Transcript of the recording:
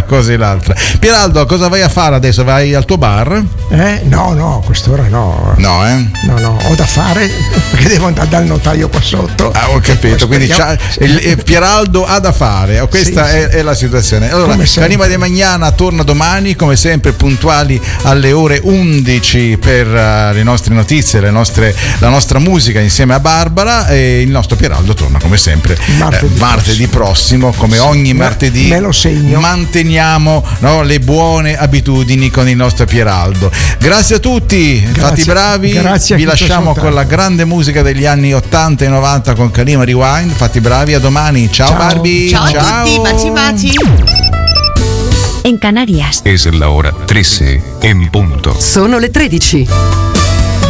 cosa e l'altra. Pieraldo, cosa vai a fare adesso? Vai al tuo bar? No, quest'ora no. No, No, ho da fare perché devo andare dal notaio qua sotto. Ho capito, quindi Pieraldo ha da fare. Questa è la situazione. Allora, Canima de Magnana torna domani, come sempre, puntuali alle ore 11 per le nostre notizie, la nostra musica insieme a Barbara, e il nostro Pieraldo torna come sempre martedì prossimo, come ogni martedì. Me lo segno. Manteniamo le buone abitudini con il nostro Pieraldo. Grazie a tutti, fate bravi. Vi lasciamo con la grande musica degli anni 80 e 90 con Kalima Rewind. Fate bravi, a domani. Ciao Barbie. Ciao a tutti, baci. En Canarias es la hora 13 en punto. sono le 13.